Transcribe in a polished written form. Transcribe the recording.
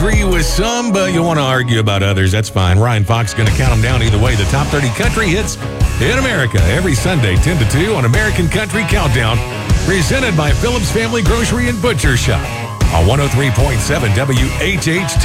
Agree with some, but you want to argue about others. That's fine. Ryan Fox is going to count them down either way. The top 30 country hits in America every Sunday, 10 to 2 on American Country Countdown, presented by Phillips Family Grocery and Butcher Shop on 103.7 WHH.